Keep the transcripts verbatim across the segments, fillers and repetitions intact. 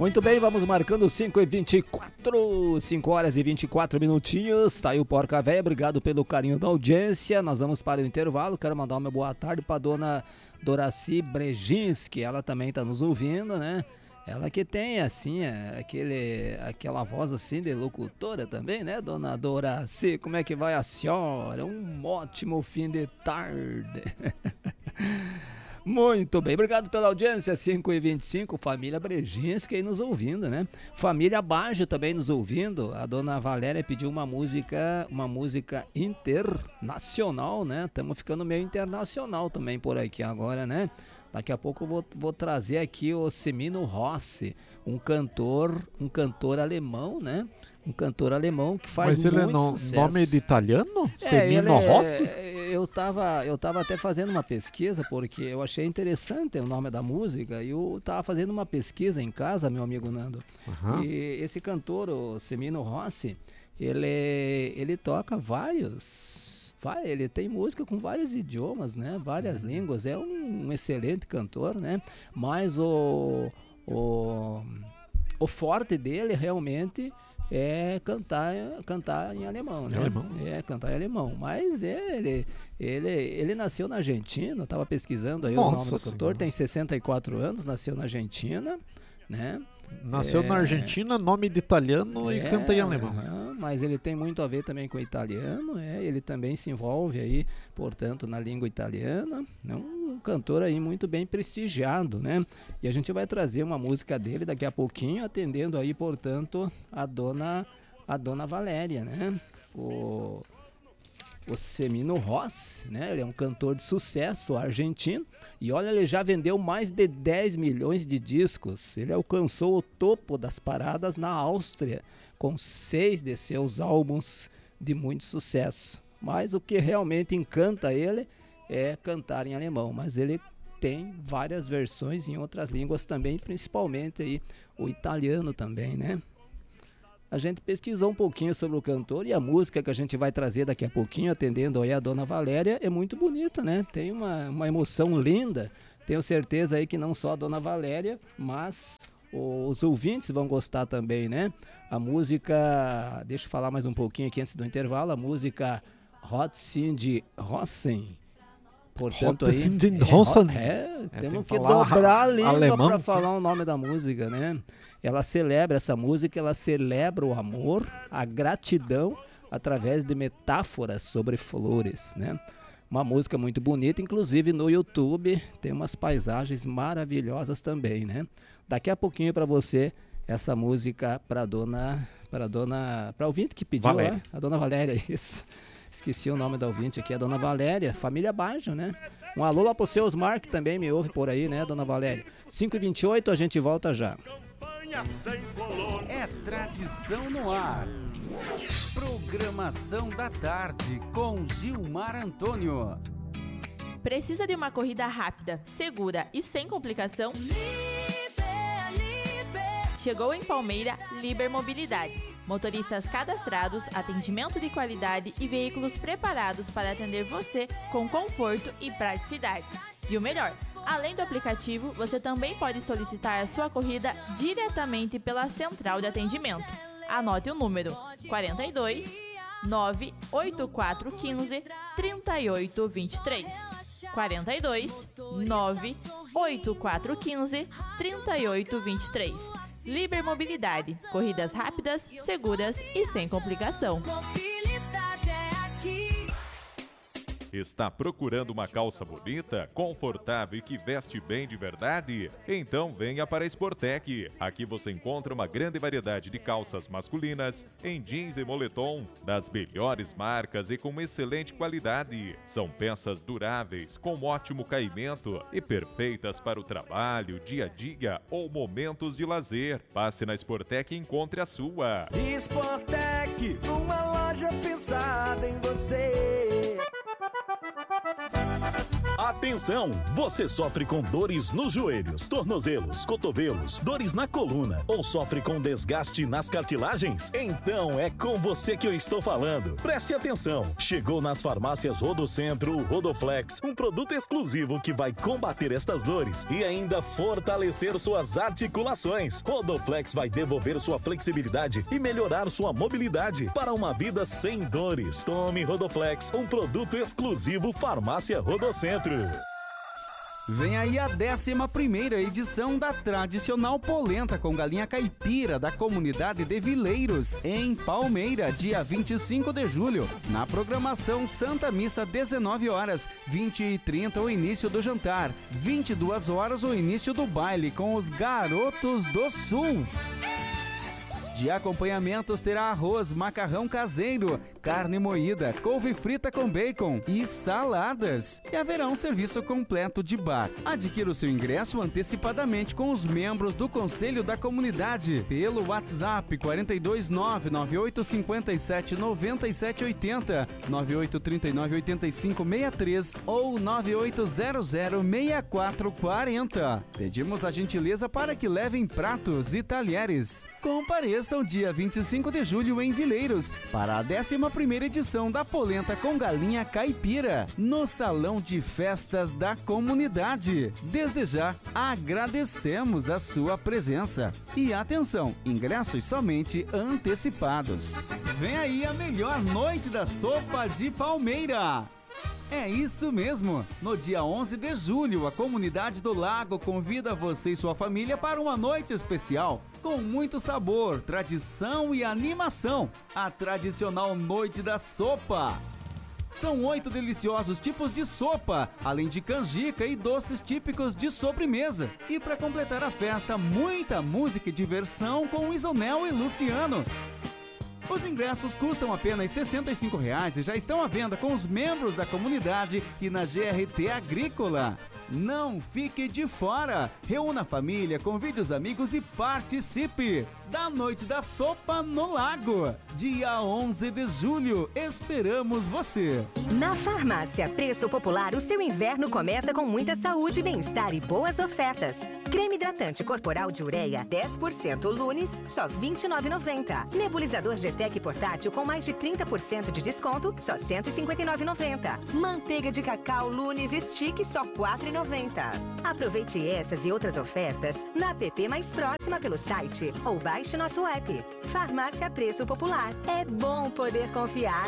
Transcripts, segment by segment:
Muito bem, vamos marcando cinco e vinte e quatro, cinco horas e vinte e quatro minutinhos. Tá aí o Porca Véia, obrigado pelo carinho da audiência. Nós vamos para o intervalo. Quero mandar uma boa tarde para dona Doraci Brejinski, ela também tá nos ouvindo, né? Ela que tem, assim, aquele, aquela voz assim de locutora também, né, dona Doraci? Como é que vai a senhora? Um ótimo fim de tarde. Muito bem, obrigado pela audiência, cinco e vinte e cinco, família Brejinski aí nos ouvindo, né? Família Baggio também nos ouvindo. A dona Valéria pediu uma música, uma música internacional, né? Estamos ficando meio internacional também por aqui agora, né? Daqui a pouco eu vou, vou trazer aqui o Semino Rossi, um cantor, um cantor alemão, né? Um cantor alemão que faz Mas ele muito é no, sucesso. nome de italiano? É, Semino ele é- Rossi? Eu tava, eu tava até fazendo uma pesquisa, porque eu achei interessante o nome da música, e eu tava fazendo uma pesquisa em casa, meu amigo Nando. Aham. E esse cantor, o Semino Rossi, ele, ele toca vários, vai- ele tem música com vários idiomas, né? Várias línguas, é um, um excelente cantor, né? Mas o, o, o forte dele realmente é cantar, cantar em alemão, né? Em alemão? É, cantar em alemão. Mas é, ele, ele, ele nasceu na Argentina, estava pesquisando aí o Nossa nome do cantor, Senhora. tem sessenta e quatro anos, nasceu na Argentina, né? Nasceu É. na Argentina, nome de italiano e É, canta em alemão. aham, mas ele tem muito a ver também com o italiano, é, ele também se envolve aí, portanto, na língua italiana, é um cantor aí muito bem prestigiado, né? E a gente vai trazer uma música dele daqui a pouquinho, atendendo aí, portanto, a dona, a dona Valéria, né? O, o Semino Rossi, né? Ele é um cantor de sucesso argentino. E olha, ele já vendeu mais de dez milhões de discos. Ele alcançou o topo das paradas na Áustria, com seis de seus álbuns de muito sucesso. Mas o que realmente encanta ele é cantar em alemão. Mas ele tem várias versões em outras línguas também, principalmente aí o italiano também, né? A gente pesquisou um pouquinho sobre o cantor e a música que a gente vai trazer daqui a pouquinho, atendendo aí a dona Valéria, é muito bonita, né? Tem uma, uma emoção linda. Tenho certeza aí que não só a dona Valéria, mas os ouvintes vão gostar também, né? A música, deixa eu falar mais um pouquinho aqui antes do intervalo, a música Hot Cindy Rossen. Portanto, Hot aí, Cindy é, Rossen. é, É, temos tem que que falar dobrar a língua alemão. para falar o nome da música, né? Ela celebra, essa música, ela celebra o amor, a gratidão, através de metáforas sobre flores, né? Uma música muito bonita, inclusive no YouTube tem umas paisagens maravilhosas também, né? Daqui a pouquinho para você, essa música para dona, para dona, para ouvinte que pediu, Valéria. né? A dona Valéria, isso. Esqueci o nome da ouvinte aqui, a dona Valéria, família Baggio, né? Um alô lá pro seu Osmar, que também me ouve por aí, né, dona Valéria? cinco e vinte e oito, a gente volta já. É tradição no ar. Programação da tarde com Gilmar Antônio. Precisa de uma corrida rápida, segura e sem complicação? Chegou em Palmeira Liber Mobilidade. Motoristas cadastrados, atendimento de qualidade e veículos preparados para atender você com conforto e praticidade. E o melhor, além do aplicativo, você também pode solicitar a sua corrida diretamente pela central de atendimento. Anote o número quarenta e dois, nove oito quatro um cinco, três oito dois três. quarenta e dois, nove oito quatro um cinco, três oito dois três. Liber Mobilidade, corridas rápidas, seguras e sem complicação. Está procurando uma calça bonita, confortável e que veste bem de verdade? Então venha para a Sportec. Aqui você encontra uma grande variedade de calças masculinas, em jeans e moletom, das melhores marcas e com excelente qualidade. São peças duráveis, com ótimo caimento e perfeitas para o trabalho, dia a dia ou momentos de lazer. Passe na Sportec e encontre a sua. Sportec, uma loja pensada em você. A Atenção! Você sofre com dores nos joelhos, tornozelos, cotovelos, dores na coluna ou sofre com desgaste nas cartilagens? Então é com você que eu estou falando. Preste atenção! Chegou nas farmácias Rodocentro o Rodoflex, um produto exclusivo que vai combater estas dores e ainda fortalecer suas articulações. Rodoflex vai devolver sua flexibilidade e melhorar sua mobilidade para uma vida sem dores. Tome Rodoflex, um produto exclusivo Farmácia Rodocentro. Vem aí a décima primeira edição da tradicional polenta com galinha caipira da comunidade de Vileiros, em Palmeira, dia vinte e cinco de julho. Na programação Santa Missa, dezenove horas, vinte e trinta o início do jantar, vinte e duas horas o início do baile com os Garotos do Sul. De acompanhamentos terá arroz, macarrão caseiro, carne moída, couve frita com bacon e saladas. E haverá um serviço completo de bar. Adquira o seu ingresso antecipadamente com os membros do Conselho da Comunidade pelo WhatsApp quatro dois nove, nove oito cinco sete, nove sete oito zero, nove oito três nove oito cinco seis três ou nove oito zero zero seis quatro quatro zero. Pedimos a gentileza para que levem pratos e talheres. Compareça dia vinte e cinco de julho em Vileiros para a décima primeira edição da polenta com galinha caipira no Salão de Festas da Comunidade. Desde já agradecemos a sua presença. E atenção, ingressos somente antecipados. Vem aí a melhor noite da sopa de Palmeira. É isso mesmo! No dia onze de julho, a Comunidade do Lago convida você e sua família para uma noite especial, com muito sabor, tradição e animação. A tradicional Noite da Sopa. São oito deliciosos tipos de sopa, além de canjica e doces típicos de sobremesa. E para completar a festa, muita música e diversão com Isonel e Luciano. Os ingressos custam apenas sessenta e cinco reais e já estão à venda com os membros da comunidade e na G R T Agrícola. Não fique de fora! Reúna a família, convide os amigos e participe da Noite da Sopa no Lago. Dia onze de julho, esperamos você! Na Farmácia Preço Popular, o seu inverno começa com muita saúde, bem-estar e boas ofertas. Creme hidratante corporal de ureia dez por cento Lunes, só vinte e nove reais e noventa centavos. Nebulizador G T E C portátil com mais de trinta por cento de desconto, só cento e cinquenta e nove reais e noventa centavos. Manteiga de cacau Lunes Stick, só quatro reais e noventa centavos. Aproveite essas e outras ofertas na app mais próxima pelo site ou baixe nosso app. Farmácia Preço Popular. É bom poder confiar.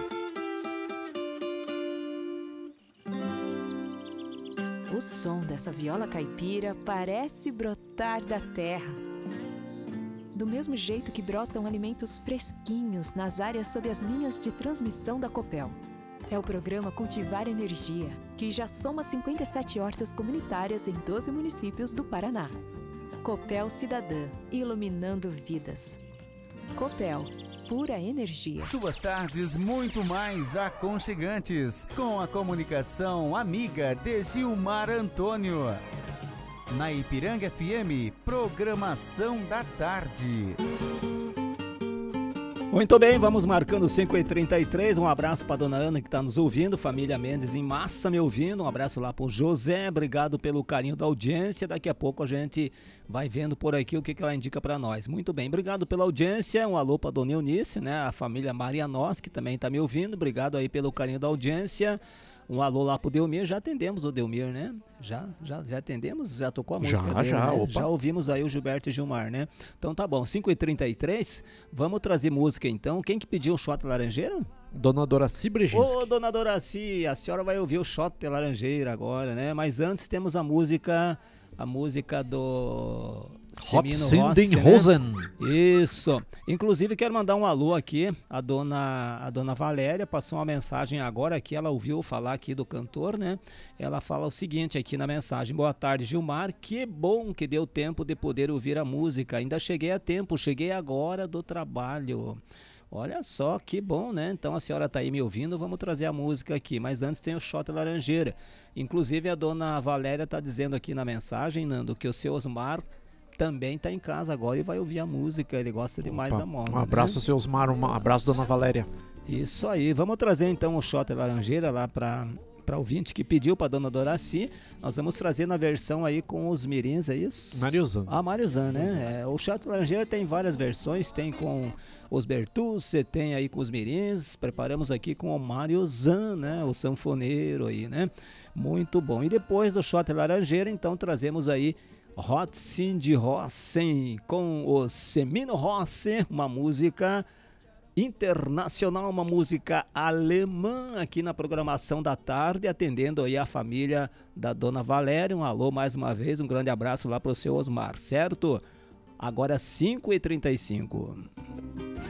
O som dessa viola caipira parece brotar da terra. Do mesmo jeito que brotam alimentos fresquinhos nas áreas sob as linhas de transmissão da Copel. É o programa Cultivar Energia, que já soma cinquenta e sete hortas comunitárias em doze municípios do Paraná. Copel Cidadã, iluminando vidas. Copel, pura energia. Suas tardes muito mais aconchegantes, com a comunicação amiga de Gilmar Antônio. Na Ipiranga F M, programação da tarde. Muito bem, vamos marcando cinco e trinta e três. Um abraço para dona Ana que está nos ouvindo, família Mendes em massa me ouvindo. Um abraço lá para o José, obrigado pelo carinho da audiência. Daqui a pouco a gente vai vendo por aqui o que, que ela indica para nós. Muito bem, obrigado pela audiência. Um alô para dona Eunice, né? A família Maria Nós que também está me ouvindo. Obrigado aí pelo carinho da audiência. Um alô lá pro Delmir, já atendemos o Delmir, né? Já, já, já atendemos? Já tocou a música já, dele, já, né? opa. Já ouvimos aí o Gilberto e Gilmar, né? Então tá bom, cinco e trinta e três, vamos trazer música então. Quem que pediu o shot laranjeira? Dona Doraci Brejinski. Ô, dona Doraci, a senhora vai ouvir o shot de laranjeira agora, né? Mas antes temos a música, a música do... Hot Semino Sinding Rossi, Rosen. né? Isso. Inclusive quero mandar um alô aqui, a dona, a dona Valéria passou uma mensagem agora que ela ouviu falar aqui do cantor, né? Ela fala o seguinte aqui na mensagem: boa tarde, Gilmar, que bom que deu tempo de poder ouvir a música, ainda cheguei a tempo, cheguei agora do trabalho. Olha só, que bom, né? Então a senhora tá aí me ouvindo, vamos trazer a música aqui. Mas antes tem o shot laranjeira. Inclusive a dona Valéria tá dizendo aqui na mensagem, Nando, que o seu Osmar também tá em casa agora e vai ouvir a música, ele gosta demais Opa, da moda. Um abraço, né? seu Osmar, um abraço, dona Valéria. Isso aí, vamos trazer então o shot laranjeira lá para para ouvinte que pediu para dona Doraci, nós vamos trazer na versão aí com os mirins, é isso? Mariozan. Ah, Mariozan, né? É, o Chato Laranjeira tem várias versões, tem com os Bertus, você tem aí com os mirins, preparamos aqui com o Mariozan, né? O sanfoneiro aí, né? Muito bom. E depois do Shot Laranjeira, então trazemos aí Hot Cindy Rossen com o Semino Rossi, uma música internacional, uma música alemã aqui na programação da tarde, atendendo aí a família da dona Valéria. Um alô mais uma vez, um grande abraço lá pro seu Osmar, certo? Agora cinco e trinta e cinco.